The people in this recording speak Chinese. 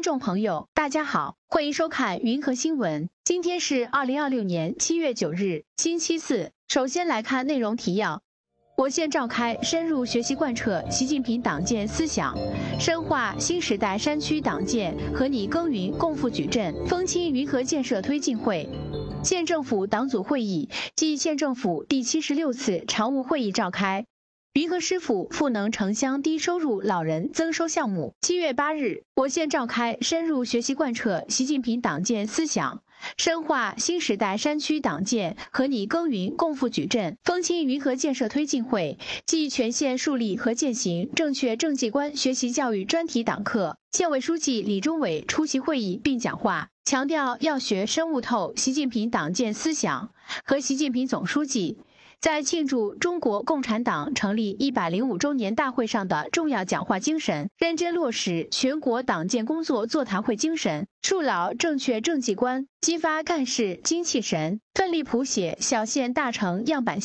众朋友，大家好，欢迎收看云和新闻。今天是2026年7月9日，星期四。首先来看内容提要。我县召开深入学习贯彻习近平党建思想，深化新时代山区党建和拟耕耘共赴矩阵风清云和建设推进会。县政府党组会议暨县政府第76次常务会议召开。云和市府赋能城乡低收入老人增收项目。7月8日，我县召开深入学习贯彻习近平党建思想，深化新时代山区党建和拟耕耘共赴矩阵风清云和建设推进会暨全县树立和践行正确政绩观学习教育专题党课。县委书记李忠伟出席会议并讲话，强调要学深悟透习近平党建思想和习近平总书记在庆祝中国共产党成立105周年大会上的重要讲话精神，认真落实全国党建工作座谈会精神，树牢正确政绩观，激发干事精气神，奋力谱写小县大城样板